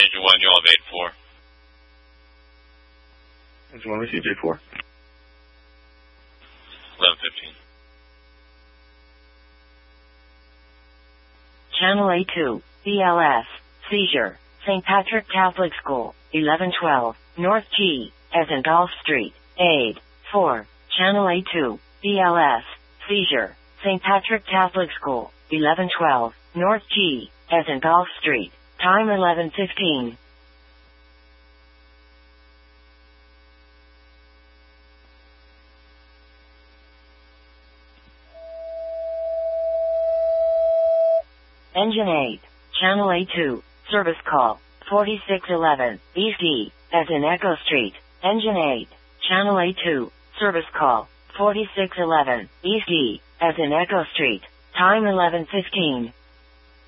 Engine 1, you all have 8-4. Engine 1 received 8-4. 11-15. Channel A2, BLS, seizure, St. Patrick Catholic School, 1112, North G, as in Golf Street, aid, 4, Channel A2, BLS, seizure, St. Patrick Catholic School, 1112, North G, as in Golf Street, time 11:15. Engine 8, Channel A2, service call, 4611, East E, as in Echo Street, Engine 8, Channel A2, service call, 4611, East E, as in Echo Street, time 11:15.